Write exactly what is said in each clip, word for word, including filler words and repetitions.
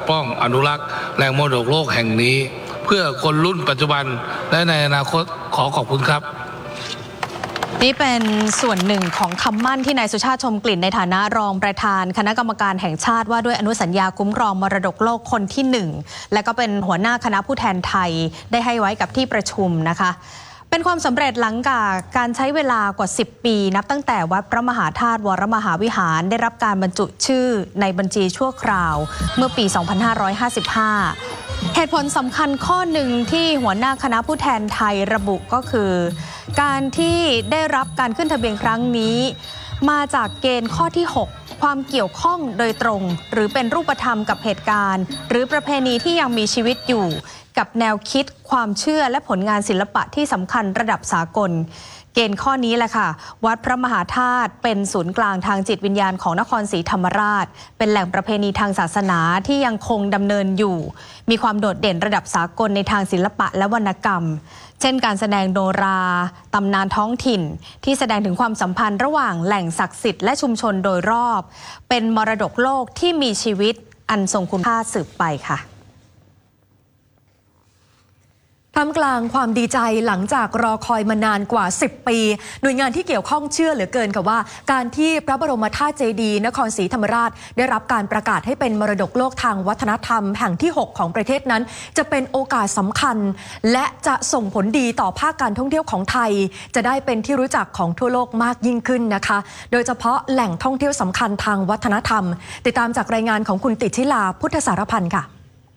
ป้องอนุรักษ์แหล่งมรดกโลกแห่งนี้เพื่อคนรุ่นปัจจุบันและในอนาคตขอขอบคุณครับนี่เป็นส่วนหนึ่งของคำมั่นที่นายสุชาติชมกลิ่นในฐานะรองประธานคณะกรรมการแห่งชาติว่าด้วยอนุสัญญาคุ้มครองมรดกโลกคนที่หนึ่งและก็เป็นหัวหน้าคณะผู้แทนไทยได้ให้ไว้กับที่ประชุมนะคะเป็นความสำเร็จหลังจากการใช้เวลากว่าสิบปีนับตั้งแต่วัดพระมหาธาตุวรมหาวิหารได้รับการบรรจุชื่อในบัญชีชั่วคราวเมื่อปี สองพันห้าร้อยห้าสิบห้า เหตุผลสำคัญข้อหนึ่งที่หัวหน้าคณะผู้แทนไทยระบุก็คือการที่ได้รับการขึ้นทะเบียนครั้งนี้มาจากเกณฑ์ข้อที่หกความเกี่ยวข้องโดยตรงหรือเป็นรูปธรรมกับเหตุการณ์หรือประเพณีที่ยังมีชีวิตอยู่กับแนวคิดความเชื่อและผลงานศิลปะที่สำคัญระดับสากลเกณฑ์ข้อนี้แหละค่ะวัดพระมหาธาตุเป็นศูนย์กลางทางจิตวิญญาณของนครศรีธรรมราชเป็นแหล่งประเพณีทางศาสนาที่ยังคงดำเนินอยู่มีความโดดเด่นระดับสากลในทางศิลปะและวรรณกรรมเช่นการแสดงโนราตำนานท้องถิ่นที่แสดงถึงความสัมพันธ์ระหว่างแหล่งศักดิ์สิทธิ์และชุมชนโดยรอบเป็นมรดกโลกที่มีชีวิตอันทรงคุณค่าสืบไปค่ะท่ามกลางความดีใจหลังจากรอคอยมานานกว่าสิบปีหน่วยงานที่เกี่ยวข้องเชื่อเหลือเกินค่ะว่าการที่พระบรมธาตุเจดีย์นครศรีธรรมราชได้รับการประกาศให้เป็นมรดกโลกทางวัฒนธรรมแห่งที่หกของประเทศนั้นจะเป็นโอกาสสำคัญและจะส่งผลดีต่อภาคการท่องเที่ยวของไทยจะได้เป็นที่รู้จักของทั่วโลกมากยิ่งขึ้นนะคะโดยเฉพาะแหล่งท่องเที่ยวสำคัญทางวัฒนธรรมติดตามจากรายงานของคุณติชิลาพุทธสารพันธ์ค่ะ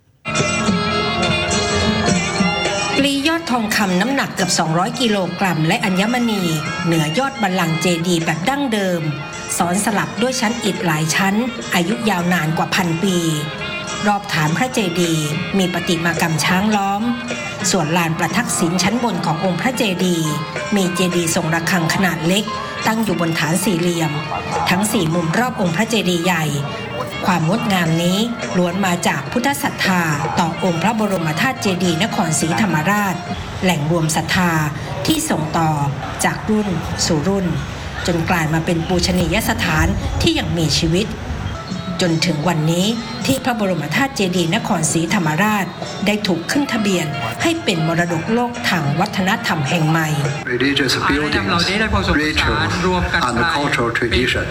ปลียอดทองคำน้ำหนักเกือบสองร้อยกิโลกรัมและอัญมณีเหนือยอดบัลลังก์เจดีย์แบบดั้งเดิมซ้อนสลับด้วยชั้นอิฐหลายชั้นอายุยาวนานกว่าพันปีรอบฐานพระเจดีย์มีประติมากรรมช้างล้อมส่วนลานประทักษิณชั้นบนขององค์พระเจดีย์มีเจดีย์ทรงระฆังขนาดเล็กตั้งอยู่บนฐานสี่เหลี่ยมทั้งสี่มุมรอบองค์พระเจดีย์ใหญ่ความงดงามนี้ล้วนมาจากพุทธศรัทธาต่อองค์พระบรมธาตุเจดีย์นครศรีธรรมราชแหล่งรวมศรัทธาที่ส่งต่อจากรุ่นสู่รุ่นจนกลายมาเป็นปูชนียสถานที่ยังมีชีวิตจนถึงวันนี้ที่พระบรมธาตุเจดีย์นครศรีธรรมราชได้ถูกขึ้นทะเบียนให้เป็นมรดกโลกทางวัฒนธรรมแห่งใหม่ Religious buildings, rituals, and cultural tradition.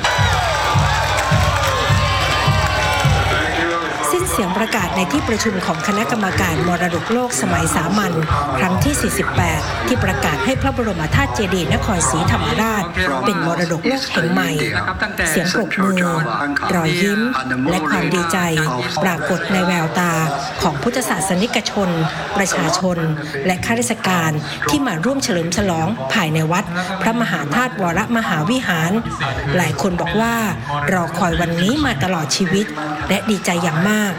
สิ้นเสียงประกาศในที่ประชุมของคณะกรรมการมรดกโลกสมัยสามัญครั้งที่สี่สิบแปดที่ประกาศให้พระบรมธาตุเจดีย์นครศรีธรรมราชเป็นมรดกโลกแห่งใหม่เสียงปรบมือรอยยิ้มและความดีใจปรากฏในแววตาของพุทธศาสนิกชนประชาชนและข้าราชการที่มาร่วมเฉลิมฉลองภายในวัดพระมหาธาตุวรมหาวิหารหลายคนบอกว่ารอคอยวันนี้มาตลอดชีวิตและดีใจอย่างมาก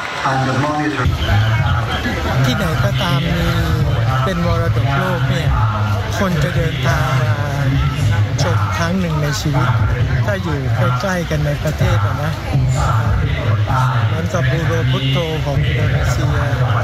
ที่ไหนก็ตามมีเป็นมรดกโลกเนี่ยคนจะเดินทางมาชมครั้งหนึ่งในชีวิตถ้าอยู่ใกล้ๆกันในประเทศนะเหมือนกับบูโรพุตโตของอินโดนีเซีย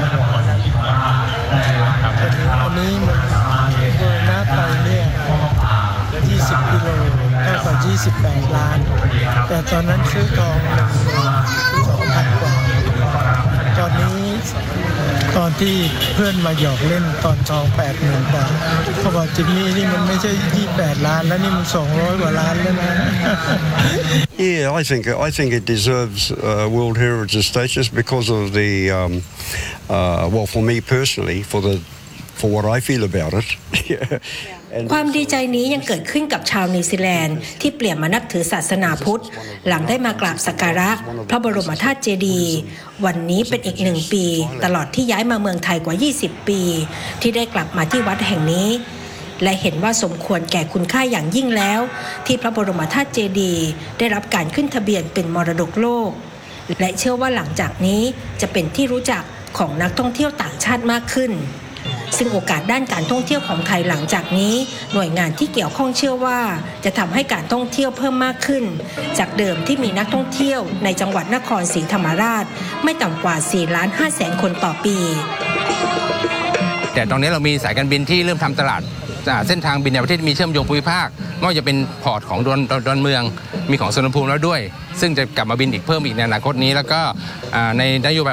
อันนี้มันโดยนับไปเนี่ยยี่สิบกิโลเท่ากับยี่สิบแปดล้านแต่ตอนนั้นซื้อทองหนึ่งสองพันกว่าตอนนี้ตอนที่เพื่อนมาหยอกเล่นตอนทองแปดหมื่นกว่าเขาบอกจิมมี่นี่มันไม่ใช่ยี่สิบแปดล้านแล้วนี่มันสองร้อยกว่าล้านแล้วนะ Yeah, I think I think it deserves uh, World Heritage Status because of the um, uh, well for me personally for the for what I feel about it. ความดีใจนี้ยังเกิดขึ้นกับชาวนิวซีแลนด์ที่เปลี่ยนมานับถือศาสนาพุทธหลังได้มากราบสักการะพระบรมธาตุเจดีย์วันนี้เป็นอีกหนึ่งปีตลอดที่ย้ายมาเมืองไทยกว่ายี่สิบปีที่ได้กลับมาที่วัดแห่งนี้และเห็นว่าสมควรแก่คุณค่าอย่างยิ่งแล้วที่พระบรมธาตุเจดีย์ได้รับการขึ้นทะเบียนเป็นมรดกโลกและเชื่อว่าหลังจากนี้จะเป็นที่รู้จักของนักท่องเที่ยวต่างชาติมากขึ้นซึ่งโอกาสด้านการท่องเที่ยวของไทยหลังจากนี้หน่วยงานที่เกี่ยวข้องเชื่อว่าจะทำให้การท่องเที่ยวเพิ่มมากขึ้นจากเดิมที่มีนักท่องเที่ยวในจังหวัดนครศรีธรรมราชไม่ต่ำกว่าสี่ล้านห้าแสนคนต่อปีแต่ตอนนี้เรามีสายการบินที่เริ่มทำตลาดเส้นทางบินในประเทศมีเชื่อมโยงภูมิภาคไม่ว่าจะเป็นพอร์ตของดอนดอนเมืองมีของสุวรรณภูมิแล้วด้วยซึ่งจะกลับมาบินอีกเพิ่มอีกในอนาคตนี้แล้วก็ในนโยบาย